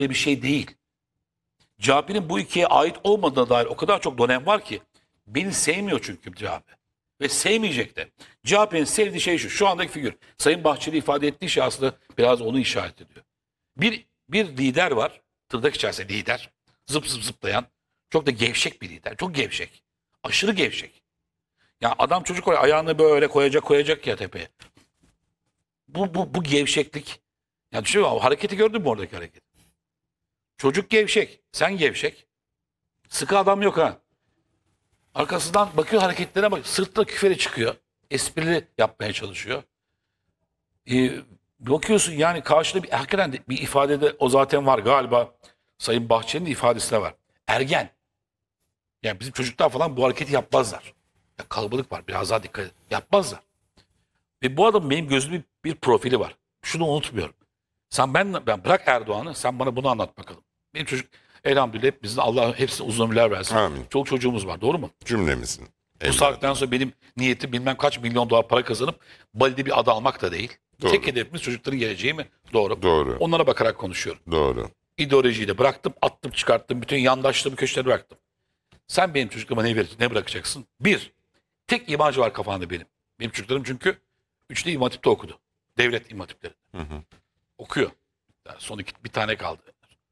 bir şey değil. CHP'nin bu ülkeye ait olmadığına dair o kadar çok dönem var ki beni sevmiyor çünkü CHP. Ve sevmeyecek de. CHP'nin sevdiği şey şu. Şu andaki figür. Sayın Bahçeli ifade ettiği şey aslında biraz onu işaret ediyor. Bir lider var. Tırnak içerisinde lider. Zıp zıp zıplayan. Çok da gevşek bir lider. Çok gevşek. Aşırı gevşek. Ya adam çocuk oraya ayağını böyle koyacak ya tepeye. Bu gevşeklik. Ya düşün, hareketi gördün mü oradaki hareket? Çocuk gevşek. Sen gevşek. Sıkı adam yok ha. Arkasından bakıyor hareketlere bak. Sırtla küfere çıkıyor. Esprili yapmaya çalışıyor. Bakıyorsun yani karşıda hakikaten bir ifadede o zaten var galiba. Sayın Bahçeli'nin ifadesi de var. Ergen. Yani bizim çocuklar falan bu hareketi yapmazlar. Ya kalabalık var, biraz daha dikkat edin. Yapmazlar. Ve bu adamın benim gözümde bir profili var. Şunu unutmuyorum. Ben bırak Erdoğan'ı, sen bana bunu anlat bakalım. Benim çocuk elhamdülillah hepimizin Allah hepsine uzun ömürler versin. Amin. Çok çocuğumuz var, doğru mu? Cümlemizin. Bu saatten sonra benim niyetim bilmem kaç milyon dolar para kazanıp Bali'de bir ada almak da değil. Doğru. Tek hedefimiz çocukların geleceği mi? Doğru. Doğru. Onlara bakarak konuşuyorum. Doğru. İdeolojiyi de bıraktım, attım, çıkarttım. Bütün yandaşlığımı köşelere bıraktım. Sen benim çocuklarıma ne bırakacaksın? Bir, tek imaj var kafanda benim. Benim çocuklarım çünkü üçlü İmam Hatip'te okudu. Devlet İmam Hatipleri. Okuyor. Yani son bir tane kaldı.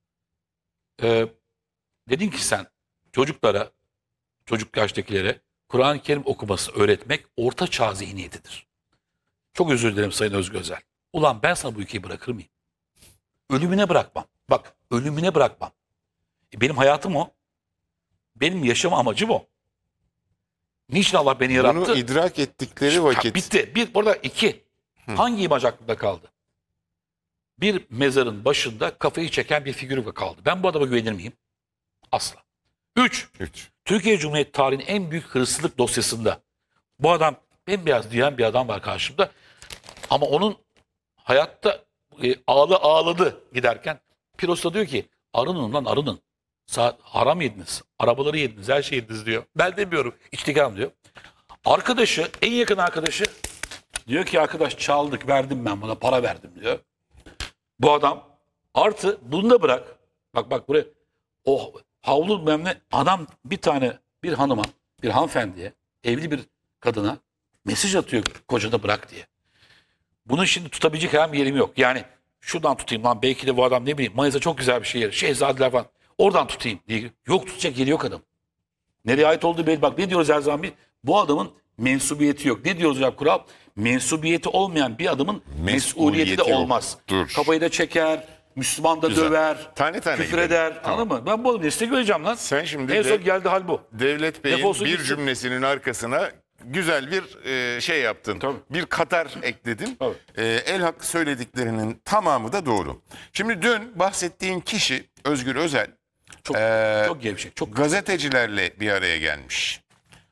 Dedin ki sen çocuklara, çocuk yaştakilere Kur'an-ı Kerim okuması öğretmek orta çağ zihniyetidir. Çok özür dilerim Sayın Özgür Özel. Ulan ben sana bu ülkeyi bırakır mıyım? Ölümüne bırakmam. Bak ölümüne bırakmam. Benim hayatım o. Benim yaşam amacım o. Niçin Allah beni yarattı? Bunu idrak ettikleri vakit. Bitti. Burada iki. Hangi imaj aklında kaldı? Bir mezarın başında kafayı çeken bir figür kaldı. Ben bu adama güvenir miyim? Asla. Üç. Türkiye Cumhuriyeti tarihinin en büyük hırsızlık dosyasında bu adam bembeyaz diyen bir adam var karşımda. Ama onun hayatta ağladı giderken. Pirosta diyor ki arının lan arının. Haram yediniz. Arabaları yediniz. Her şeyi yediniz diyor. Ben demiyorum. İçteki adam diyor. Arkadaşı, en yakın arkadaşı diyor ki arkadaş çaldık verdim ben buna para verdim diyor. Bu adam artı bunu da bırak. Bak buraya o havlu memle adam bir hanıma bir hanımefendiye evli bir kadına mesaj atıyor kocada bırak diye. Bunu şimdi tutabilecek herhangi bir yerim yok. Yani şuradan tutayım lan belki de bu adam ne bileyim Manisa çok güzel bir şehir. Şehzadeler falan. Oradan tutayım diye. Yok tutacak yeri yok adam. Nereye ait olduğu belli. Bak ne diyoruz her zaman bu adamın mensubiyeti yok. Ne diyoruz hocam kural? Mensubiyeti olmayan bir adamın mesuliyeti de olmaz. Dur. Kafayı da çeker, Müslüman da Güzel. döver, Tane küfür gidelim. eder. Tamam. Anladın mı? Ben bu adamı destek vereceğim lan. Sen şimdi en son geldi hal bu. Devlet Bey'in Defolsun bir gitsin. cümlesinin arkasına güzel bir şey yaptın. Tabii. Bir katar ekledin. Tabii. El hakkı söylediklerinin tamamı da doğru. Şimdi dün bahsettiğin kişi Özgür Özel Çok gevşek. Çok gazetecilerle bir araya gelmiş.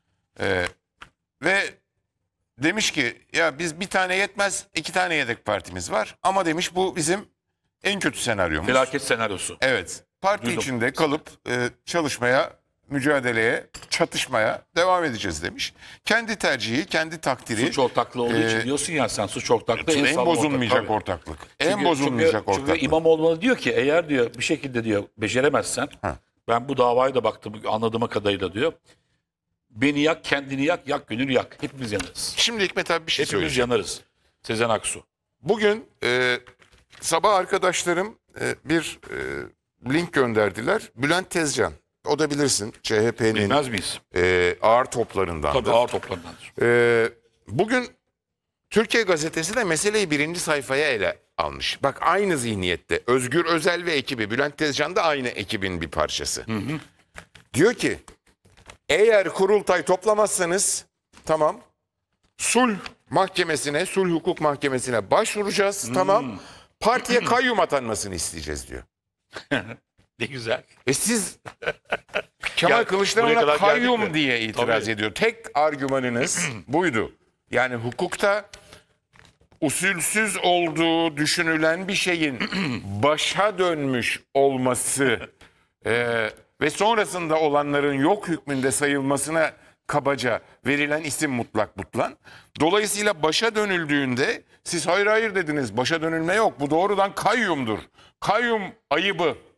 Ve demiş ki ya biz bir tane yetmez 2 tane yedek partimiz var. Ama demiş bu bizim en kötü senaryomuz. felaket senaryosu. Evet. Parti Duydum. içinde kalıp çalışmaya, mücadeleye, çatışmaya devam edeceğiz demiş. Kendi tercihi, kendi takdiri. Suç ortaklığı olduğu için diyorsun ya sen suç ortaklığı en sağlam bozulmayacak ortak. Tabii. ortaklık. En bozulmayacak Çünkü ortaklık. İmamoğlu diyor ki eğer diyor bir şekilde diyor beceremezsen ben bu davaya da baktım anladığıma kadarıyla diyor. Beni yak, kendini yak, yak gönül yak. Hepimiz yanarız. Şimdi Hikmet abi bir şey Hepimiz söyleyeceğim. yanarız. Sezen Aksu. Bugün sabah arkadaşlarım bir link gönderdiler. Bülent Tezcan. O da bilirsin CHP'nin Bilmez miyiz? ağır toplarındandır. Tabii ağır toplarındandır. Bugün Türkiye Gazetesi de meseleyi 1. sayfaya ele almış. Bak aynı zihniyette. Özgür Özel ve ekibi. Bülent Tezcan da aynı ekibin bir parçası. Diyor ki eğer kurultay toplamazsanız tamam sulh mahkemesine, sulh hukuk mahkemesine başvuracağız. Tamam. Partiye kayyum atanmasını isteyeceğiz diyor. Ne güzel. Siz Kemal buraya Kılıçdaroğlu'na kadar kayyum geldik mi? diye itiraz Tabii. ediyor. Tek argümanınız buydu. Yani hukukta usulsüz olduğu düşünülen bir şeyin başa dönmüş olması ve sonrasında olanların yok hükmünde sayılmasına kabaca verilen isim Mutlak Butlan. Dolayısıyla başa dönüldüğünde siz hayır dediniz, başa dönülme yok. Bu doğrudan kayyumdur. Kayyum ayıbı